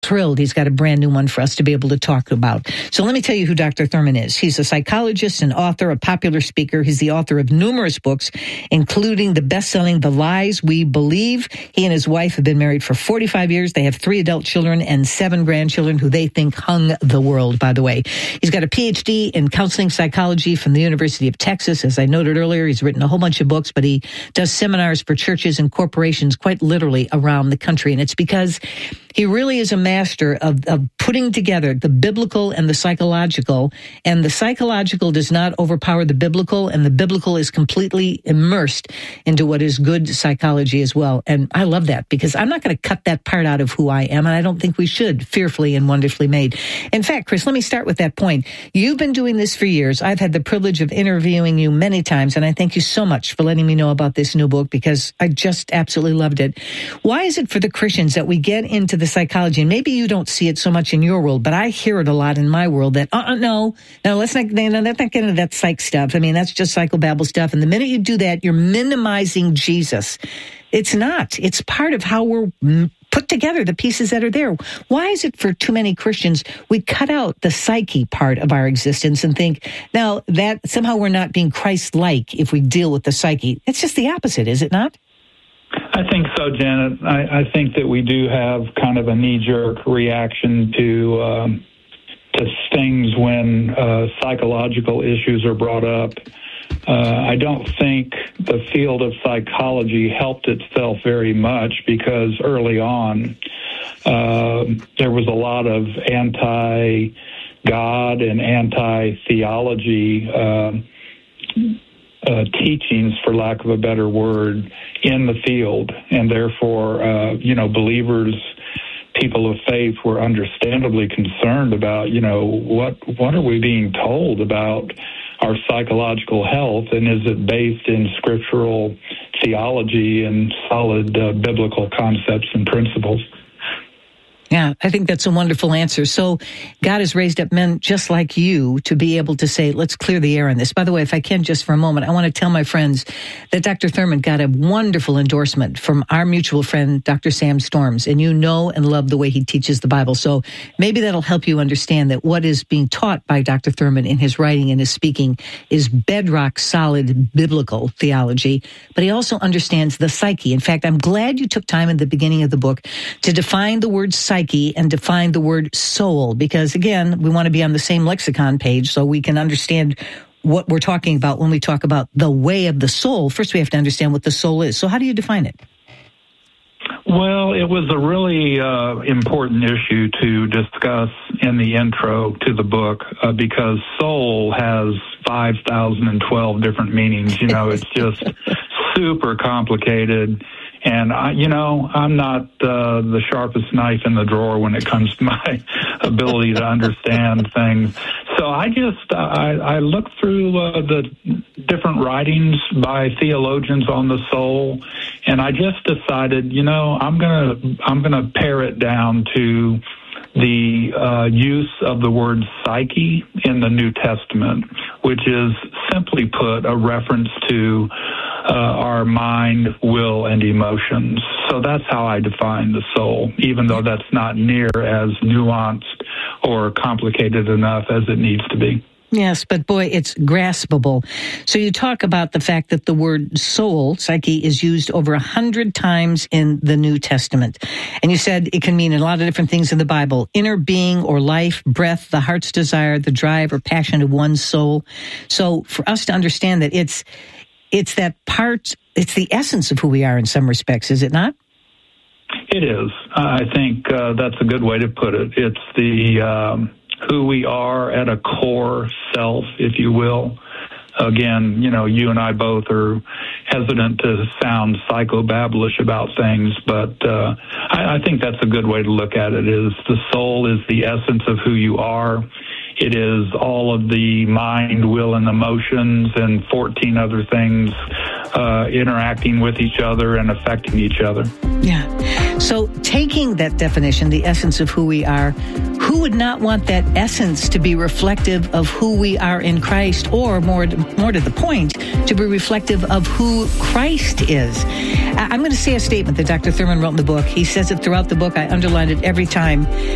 thrilled he's got a brand new one for us to be able to talk about. So let me tell you who Dr. Thurman is. He's a psychologist, an author, a popular speaker. He's the author of numerous books, including the best-selling The Lies We Believe. He and his wife have been married for 45 years. They have 3 adult children and 7 grandchildren who they think hung the world, by the way. He's got a PhD in counseling psychology from the University of Texas. As I noted earlier, he's written a whole bunch of books, but he does seminars for churches and corporations quite literally around the country. And it's because he really is a master of putting together the biblical and the psychological, and the psychological does not overpower the biblical, and the biblical is completely immersed into what is good psychology as well. And I love that because I'm not going to cut that part out of who I am, and I don't think we should. Fearfully and wonderfully made. In fact, Chris, let me start with that point. You've been doing this for years. I've had the privilege of interviewing you many times, and I thank you so much for letting me know about this new book because I just absolutely loved it. Why is it for the Christians that we get into the psychology, and maybe you don't see it so much in your world, but I hear it a lot in my world that, no, let's not get into that psych stuff. I mean, that's just psychobabble stuff. And the minute you do that, you're minimizing Jesus. It's not. It's part of how we're put together, the pieces that are there. Why is it for too many Christians, we cut out the psyche part of our existence and think, now that somehow we're not being Christ-like if we deal with the psyche? It's just the opposite, is it not? I think so, Janet. I think that we do have kind of a knee-jerk reaction to things when psychological issues are brought up. I don't think the field of psychology helped itself very much because early on there was a lot of anti-God and anti-theology teachings, for lack of a better word, in the field. And therefore, believers, people of faith were understandably concerned about, what are we being told about our psychological health, and is it based in scriptural theology and solid biblical concepts and principles? Yeah, I think that's a wonderful answer. So God has raised up men just like you to be able to say, let's clear the air on this. By the way, if I can just for a moment, I want to tell my friends that Dr. Thurman got a wonderful endorsement from our mutual friend, Dr. Sam Storms, and you know and love the way he teaches the Bible. So maybe that'll help you understand that what is being taught by Dr. Thurman in his writing and his speaking is bedrock solid biblical theology, but he also understands the psyche. In fact, I'm glad you took time in the beginning of the book to define the word psyche and define the word soul, because again, we want to be on the same lexicon page so we can understand what we're talking about when we talk about the way of the soul. First, we have to understand what the soul is. So how do you define it? Well, it was a really important issue to discuss in the intro to the book because soul has 5,012 different meanings. It's just super complicated. And, I'm not the sharpest knife in the drawer when it comes to my ability to understand things. So I looked through the different writings by theologians on the soul, and I just decided, I'm gonna pare it down to the use of the word psyche in the New Testament, which is simply put a reference to our mind, will, and emotions. So that's how I define the soul, even though that's not near as nuanced or complicated enough as it needs to be. Yes, but boy, it's graspable. So you talk about the fact that the word soul, psyche, is used over 100 times in the New Testament. And you said it can mean a lot of different things in the Bible: inner being or life, breath, the heart's desire, the drive or passion of one's soul. So for us to understand that it's that part, it's the essence of who we are in some respects, is it not? It is. I think that's a good way to put it. It's the who we are at a core self, if you will. Again, you and I both are hesitant to sound psychobabblish about things, but I think that's a good way to look at it, is the soul is the essence of who you are. It is all of the mind, will, and emotions and 14 other things interacting with each other and affecting each other. Yeah. So taking that definition, the essence of who we are, who would not want that essence to be reflective of who we are in Christ, or more to the point, to be reflective of who Christ is? I'm going to say a statement that Dr. Thurman wrote in the book. He says it throughout the book. I underlined it every time.